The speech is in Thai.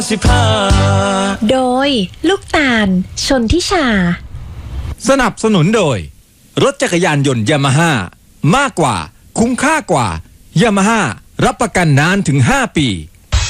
โดยลูกตาลชนทิชาสนับสนุนโดยรถจักรยานยนต์ยามาฮ่ามากกว่าคุ้มค่ากว่ายามาฮ่ารับประกันนานถึง5 ปี